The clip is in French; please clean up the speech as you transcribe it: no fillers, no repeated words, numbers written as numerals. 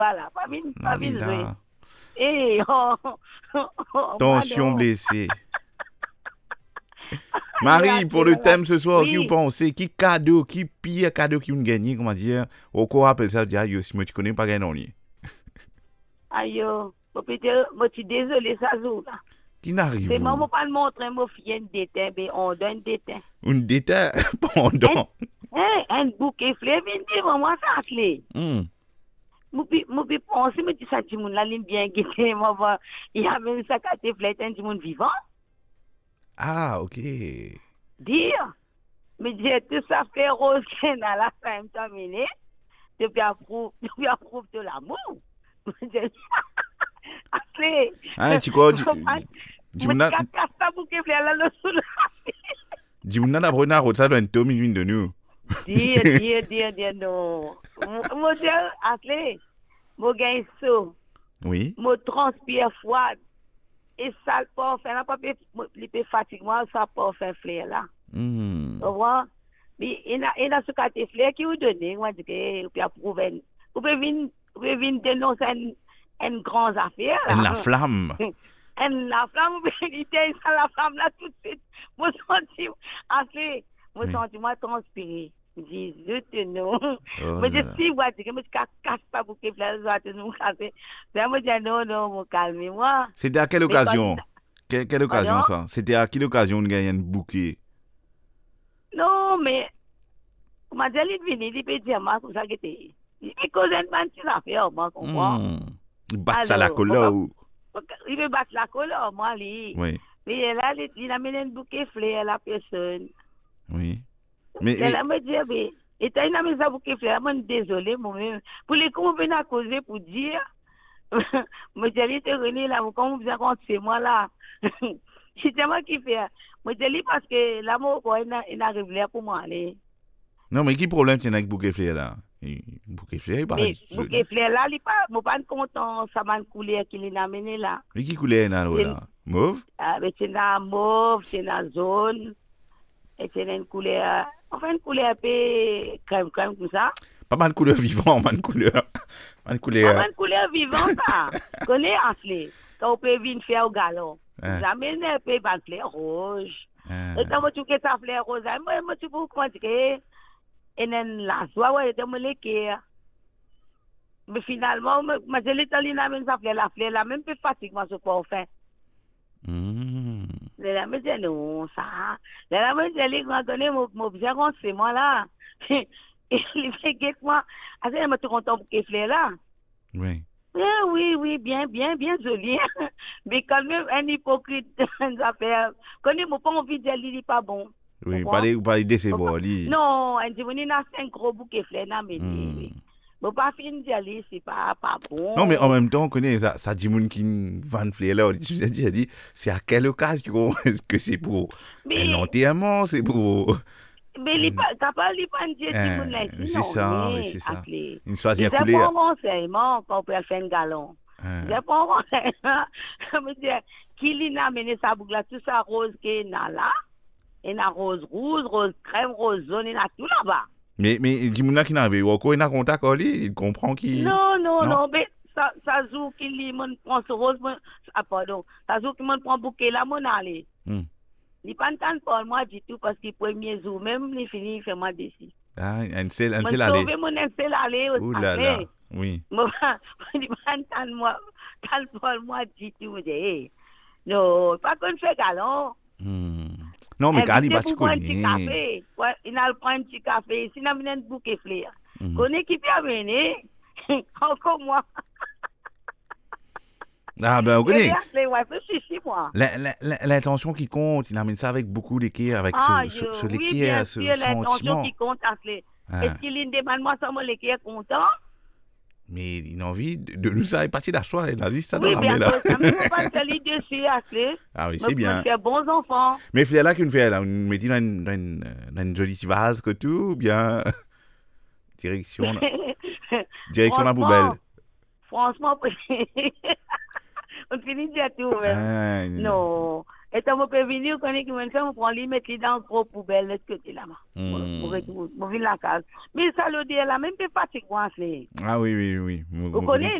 Voilà, Non, pas il est jouer. là. Eh, moi, Tension non. blessée. Aïe, Marie, pour le thème ce soir, qui vous oui, pensez, qui cadeau, qui pire cadeau qui vous gagne, comment dire, au quoi appelle ça, dire, yo, si moi tu connais pas gagner non li. aïe, peut-être, moi, je suis désolé, ça joue, là. Qui n'arrive C'est moi, vous? je pas le montrer, moi, fille, un déteint, mais on donne déteint. Un détail Un, pendant. un bouquet fleur, mais dis, moi, ça, fleur. Hmm. Moi, puis, penser, mais tu sais, tu m'as l'air bien guetté, moi, il y a même ça, quand tu fleur, un monde vivant. Ah, ok. Dire, mais j'ai tout ça fait rose, à la fin, terminé. Depuis approuve de l'amour. Assez. Ah, tu crois, Moi, Jimna, tu casse ta boucle, là, le sous la Jimna na bruna route ça doit être 2 minutes de nous. Dire, non. Moi, Dieu, assez. Moi, gagne saut. Oui. Moi, transpire froid. Et ça, pas faire, là, pas peut fatigue, moi, ça pas faire flair, là. Hmm. Tu vois? Mais il y a ce côté flair qui vous donne, moi, je dis que, puis approuver. Vous pouvez venir dénoncer une grande affaire, Elle la là. flamme. La flamme, il était ça, la flamme là tout de suite. Moi, senti, assez, moi, Oui. senti, moi, transpirer. Je dis, zut, non. Oh Moi, je là là. suis, moi, je dis, moi, je casse pas pour que les autres nous casser. Mais moi, je dis, non, non, moi, calmez-moi. C'était à quelle Mais quand, occasion? Quelle occasion pardon? ça? C'était à quelle occasion de gagner un bouquet? Non, mais, comment dire, il vient, il peut dire, moi, comme ça, que t'es. Il peut causer une petite affaire, moi, comprends? Hmm. Battre ça la Alors, couleur ou? il veut battre la couleur, moi, lui. Oui. Mais là, il a mis un bouquet fleur à la personne. Oui. Elle Mais, a me dit, mais, et t'as une ça bouquet fleur, moi, désolé, moi-même. Pour les coups, on à causer pour dire, moi, j'ai dit, René, là, comment vous avez c'est moi, là. C'est moi qui fais. Moi, j'ai dit, parce que l'amour, il arrive là pour moi, aller. non, mais qui problème tu as avec bouquet fleur là? Bouquet fleur, il pas Mais, bouquet joli. fleur, là, il pas, moi, pas content, ça m'a coulé qu'il a amené là. Mais qui couleur là, C'est, là? Mauve? c'est dans mauve, c'est dans jaune. Et c'est une couleur, enfin une couleur un peu crème comme ça. Pas mal de couleur vivant, mal de couleur. Mal de couleur. Enfin une couleur vivante, ça. Connais Ashley, quand on peut venir faire au galon. Hein, Jamais ne peut pas fleur rouge. Et hein. quand tu fais ta fleur rose, moi tu peux comment dire, et la soie, ouais, de me l'équerre. Mais finalement, je l'ai dit, même sa fleur, la fleur, la même peu fatigue, moi, je peux faire. Hmm. La me dit non, ça. La me dit, les grands données, mon bien, c'est moi là. Il fait que moi, assez, je me suis content pour qu'il fleur là. Oui. Oui, bien joli. Mais quand même, un hypocrite dans les affaires. Quand il m'a pas envie de dire, il n'est pas bon. Oui, Comprends? pas les décevoir, lui. Non, un dit, on a un gros bouquet fleur, là, mais Hmm. oui. Mais pas fin de dire, c'est pas Non, mais en bon. même temps, on connaît ça dit moun qui vend fleur là. Je vous ai dit, c'est à quelle occasion? Est-ce que c'est pour un Mais, enterrement? C'est pour. mais il pas, t'as pas, il pas dire, si vous l'avez dit, C'est non, ça, oui, rien, c'est ça. appelé. Une choisie Ils à n'ont couler. pas un renseignement quand on peut faire un galon. Ils Hein. n'ont pas un renseignement. Je me dis, qui l'a amené sa boucle là, tout ça rose qu'il y a là. Il y a rose rouge, rose crème, rose jaune, il y a tout là-bas. Mais dis-moi qui n'arrive pas, il a contact, il comprend qui. Non? Non, mais ça joue qu'il y a prend ce rose, ah pardon, ça joue qu'il prend bouquet là, mon allé. Hmm. Il pas entendre pour moi du tout parce que premier jour, même il finit, il fait moi décis. Ah, un Mon seul aller. sauvé mon seul aller au Ouh là là. café. Oui. Moi, il pas entendre moi, pour moi du tout. Je dis, hey, non, pas qu'on fait galon. Hmm. Non, mais Kali, Invité bah, tu pour prendre un petit connais. café. Ouais, il a pris un petit café. Sinon, il a un bouquet fleur. Mhm. Connais qui peut amener? Encore moi. Ah, ben, on Je vais connaît. appeler, ouais, fais chichi, moi. L'intention qui compte, il amène ça avec beaucoup d'équerre, avec Ah, ce oui, bien l'équerre, ce sûr, l'intention sentiment. qui compte, Ashley. Est-ce Ah. qu'il y a une demande, moi, ça me l'équipe content? Mais il a envie de nous faire partie d'asseoir et nazis, ça dans Oui, l'anglais bien là. sûr, ça me pas de salir dessus, Ashley. Ah oui, c'est Me bien. faire bons enfants. Mais il là qu'une fait, là, on met dans une jolie vase que tout, ou bien direction, direction la Franchement, poubelle. franchement, on finit de dire tout, même. Ah, Non, Et tant que venir, quand il me fait, on prend lui, mettre dans une gros poubelle, de ce côté là. Mon ville la case. Mais ça le dit, elle a même pas fatigué. Ah oui, oui, oui. Vous connaissez